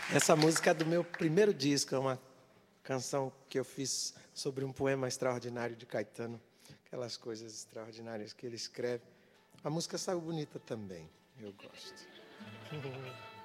Essa música é do meu primeiro disco, é uma canção que eu fiz sobre um poema extraordinário de Caetano, aquelas coisas extraordinárias que ele escreve. A música saiu bonita também, eu gosto.